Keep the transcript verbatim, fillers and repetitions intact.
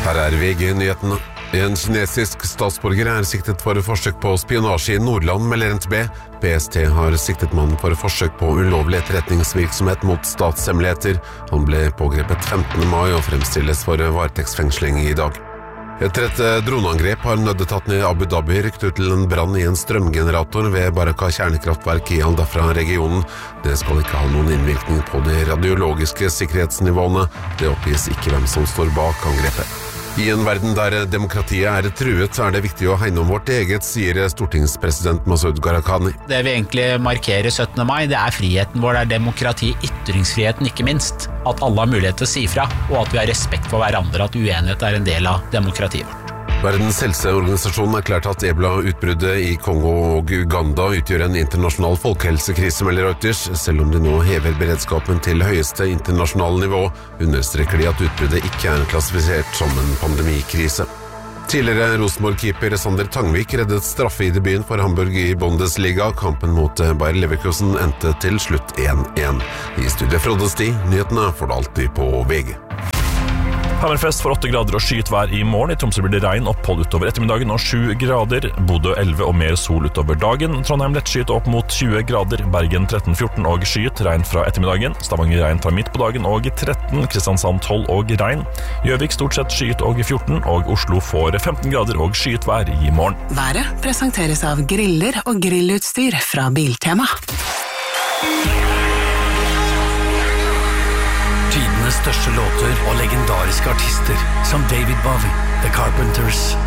Her er V G-nyhetene. En kinesisk statsborger er siktet for forsøk på spionasje i Nordland, melder N T B. P S T har siktet mannen for forsøk på ulovlig etterretningsvirksomhet mot statshemmeligheter. Han ble pågrepet femtende mai og fremstilles for varetektsfengsling i dag. Etter et droneangrep har nødetatene i Abu Dhabi rykt ut til en brann i en strømgenerator ved Baraka kjernekraftverk i Al-Dhafra-regionen. Det skal ikke ha noen innvirkning på de radiologiske sikkerhetsnivåene. Det oppgis ikke hvem som står bak angrepet. I en verden der demokratiet er truet, er det viktig å hegne om vårt eget, sier stortingspresident Masud Gharahkhani. Det vi egentlig markerer syttende mai, det er friheten vår, det er demokrati, ytringsfriheten ikke minst. At alle har mulighet til å si fra, og at vi har respekt for hverandre, at uenighet er en del av demokratiet vårt. Verdens helseorganisasjon erklærte at ebola-utbruddet i Kongo og Uganda utgjør en internasjonal folkehelsekrise, melder Reuters. Selv om de nå hever beredskapen til høyeste internasjonale nivå, understreker de at utbruddet ikke er klassifisert som en pandemikrise. Tidligere Rosenborg-keeper Sander Tangvik reddet straffe i debuten for Hamburg i Bundesliga. Kampen mot Bayer Leverkusen endte til slutt én én. I studiet Frode Sti, nyhetene får du alltid på V G. Hammerfest for åtte grader og skyet vær i morgen. I Tromsø blir det regn opphold utover ettermiddagen og sju grader. Bodø elleve og mer sol utover dagen. Trondheim lettskyet opp mot tjue grader. Bergen tretten fjorten og skyet. Regn fra ettermiddagen. Stavanger regn fra midt på dagen og tretten. Kristiansand tolv og regn. Gjøvik stort sett skyet og fjorten. Og Oslo får femten grader og skyet vær i morgen. Været presenteres av griller og grillutstyr fra Biltema. Tidenes største låter og legendariske artister som David Bowie, The Carpenters,